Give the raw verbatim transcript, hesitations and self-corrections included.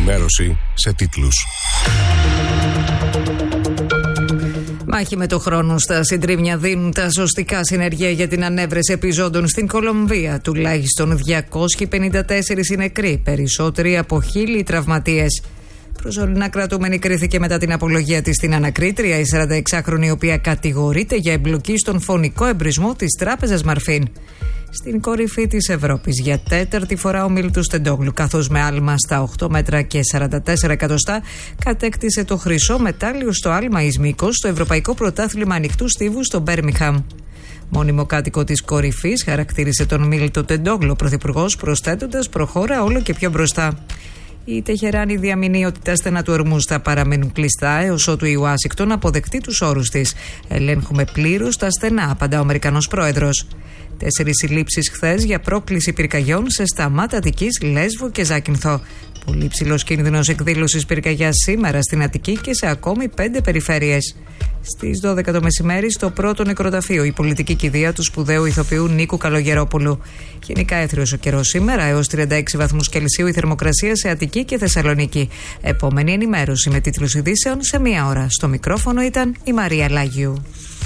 ενημέρωση σε τίτλους. Μάχη με το χρόνο στα συντρίμμια δίνουν τα σωστικά συνεργεία για την ανέβρεση επιζώντων στην Κολομβία. Τουλάχιστον διακόσιοι πενήντα τέσσερις είναι νεκροί, περισσότεροι από χίλιοι τραυματίες. Προσωρινά κρατούμενη κρίθηκε μετά την απολογία της στην ανακρίτρια, η σαρανταεξάχρονη, η οποία κατηγορείται για εμπλοκή στον φωνικό εμπρισμό της τράπεζας Μαρφίν. Στην κορυφή της Ευρώπης για τέταρτη φορά ο Μίλτος Τεντόγλου, καθώς με άλμα στα οκτώ μέτρα και σαράντα τέσσερα εκατοστά κατέκτησε το χρυσό μετάλλιο στο άλμα εις μήκος στο Ευρωπαϊκό Πρωτάθλημα Ανοιχτού Στίβου στο Μπέρμιγχαμ. Μόνιμο κάτοικο της κορυφής χαρακτήρισε τον Μίλτο Τεντόγλου ο πρωθυπουργός, προσθέτοντας «προχώρα όλο και πιο μπροστά». Η Τεχεράνη διαμηνύει ότι τα στενά του Ορμούζ θα παραμείνουν κλειστά έως ότου η Ουάσιγκτον αποδεχτεί τους όρους της. «Ελέγχουμε πλήρως τα στενά», απαντά ο Αμερικανός πρόεδρος. Τέσσερις συλλήψεις χθες για πρόκληση πυρκαγιών σε Σταμάτα Αττικής, Λέσβο και Ζάκυνθο. Πολύ ψηλός κίνδυνος εκδήλωσης πυρκαγιάς σήμερα στην Αττική και σε ακόμη πέντε περιφέρειες. Στις δώδεκα το μεσημέρι, στο πρώτο νεκροταφείο, η πολιτική κηδεία του σπουδαίου ηθοποιού Νίκου Καλογερόπουλου. Γενικά έθριος ο καιρός σήμερα, έως τριάντα έξι βαθμούς Κελσίου η θερμοκρασία σε Αττική και Θεσσαλονίκη. Επόμενη ενημέρωση με τίτλους ειδήσεων σε μία ώρα. Στο μικρόφωνο ήταν η Μαρία Λάγιου.